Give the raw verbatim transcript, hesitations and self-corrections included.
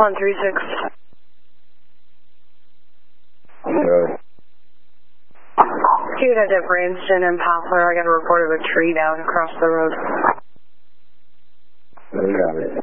one three six. Good. Dude, I did Branston and Poplar. I got a report of a tree down across the road. We got it.